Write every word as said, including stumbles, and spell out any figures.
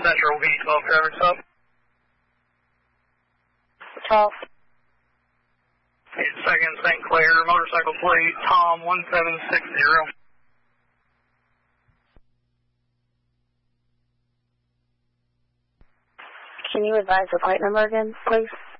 Central V twelve traffic stop. twelve. eight second Saint Clair, motorcycle plate, Tom one seven six zero. Can you advise the plate number again, please?